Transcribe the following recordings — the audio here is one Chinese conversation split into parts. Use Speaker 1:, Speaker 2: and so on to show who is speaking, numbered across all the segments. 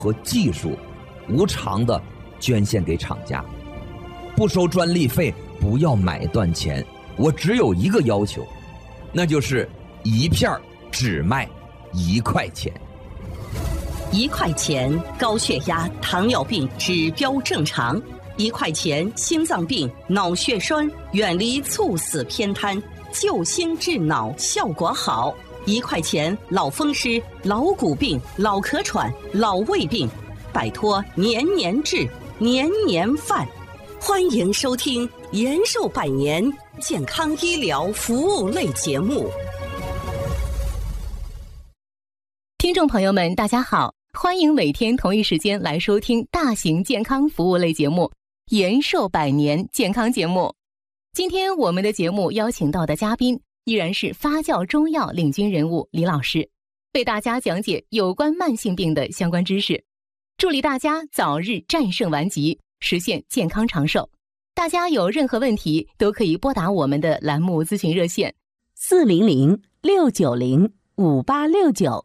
Speaker 1: 和技术无偿的捐献给厂家，不收专利费，不要买断钱。我只有一个要求，那就是一片只卖1块钱。
Speaker 2: 1块钱高血压、糖尿病指标正常，1块钱心脏病、脑血栓远离猝死偏瘫，救心治脑效果好。1块钱老风湿、老骨病、老咳喘、老胃病，摆脱年年治、年年犯。欢迎收听延寿百年健康医疗服务类节目。
Speaker 3: 听众朋友们，大家好，欢迎每天同一时间来收听大型健康服务类节目延寿百年健康节目。今天我们的节目邀请到的嘉宾依然是发酵中药领军人物李老师，为大家讲解有关慢性病的相关知识，助力大家早日战胜顽疾，实现健康长寿。大家有任何问题都可以拨打我们的栏目咨询热线
Speaker 4: 400-690-5869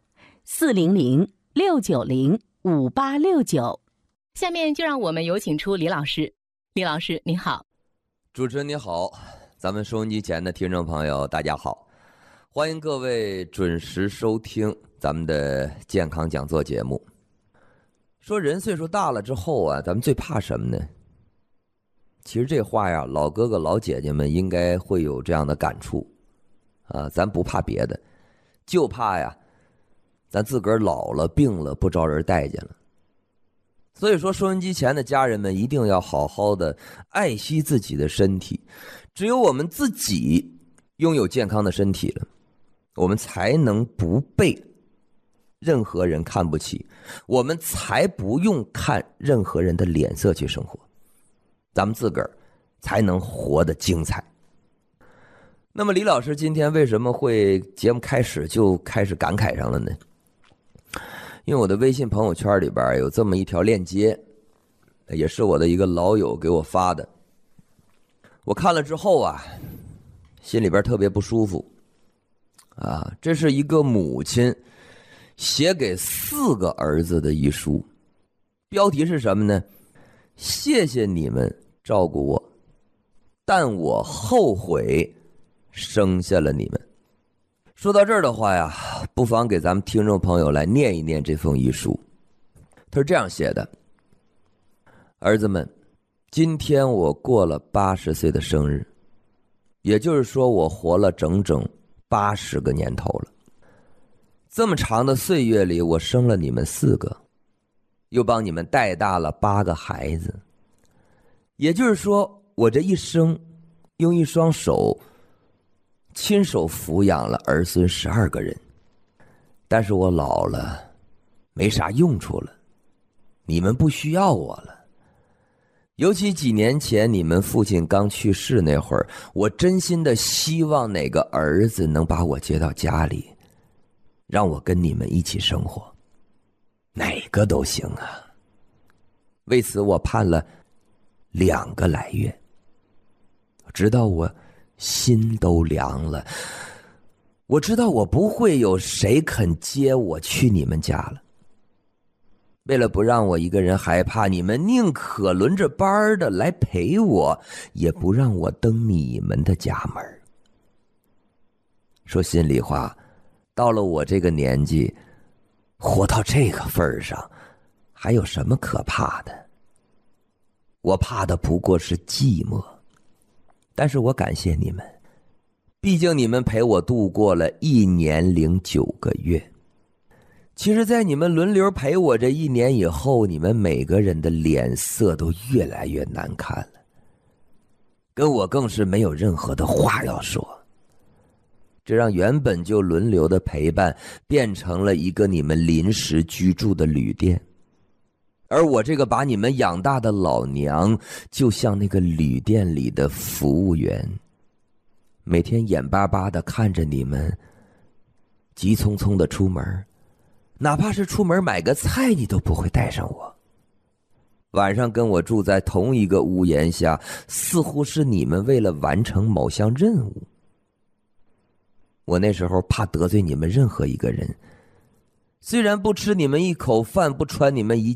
Speaker 4: 400-690-5869。
Speaker 3: 下面就让我们有请出李老师。李老师您好。
Speaker 1: 主持人你好，咱们收音机前的听众朋友大家好，欢迎各位准时收听咱们的健康讲座节目。说人岁数大了之后啊，咱们最怕什么呢？其实这话呀，老哥哥老姐姐们应该会有这样的感触啊，咱不怕别的，就怕呀咱自个儿老了病了不招人待见了。所以说收音机前的家人们一定要好好的爱惜自己的身体，只有我们自己拥有健康的身体了，我们才能不被任何人看不起，我们才不用看任何人的脸色去生活，咱们自个儿才能活得精彩。那么李老师今天为什么会节目开始就开始感慨上了呢？因为我的微信朋友圈里边有这么一条链接，也是我的一个老友给我发的。我看了之后啊，心里边特别不舒服啊。这是一个母亲写给4个儿子的遗书，标题是什么呢？谢谢你们照顾我，但我后悔生下了你们。说到这儿的话呀，不妨给咱们听众朋友来念一念这封遗书。他是这样写的：儿子们，今天我过了80岁的生日，也就是说我活了整整80个年头了。这么长的岁月里，我生了你们4个，又帮你们带大了8个孩子，也就是说我这一生用一双手亲手抚养了儿孙12个人。但是我老了，没啥用处了，你们不需要我了。尤其几年前你们父亲刚去世那会儿，我真心的希望哪个儿子能把我接到家里，让我跟你们一起生活，哪个都行啊。为此我盼了2个来月，直到我心都凉了。我知道我不会有谁肯接我去你们家了。为了不让我一个人害怕，你们宁可轮着班的来陪我，也不让我登你们的家门。说心里话，到了我这个年纪，活到这个份上，还有什么可怕的？我怕的不过是寂寞。但是我感谢你们，毕竟你们陪我度过了1年09个月。其实在你们轮流陪我这1年以后，你们每个人的脸色都越来越难看了，跟我更是没有任何的话要说。这让原本就轮流的陪伴变成了一个你们临时居住的旅店，而我这个把你们养大的老娘就像那个旅店里的服务员，每天眼巴巴地看着你们急匆匆地出门，哪怕是出门买个菜你都不会带上我。晚上跟我住在同一个屋檐下，似乎是你们为了完成某项任务。我那时候怕得罪你们任何一个人， 虽然不吃你们一口饭，不穿你们一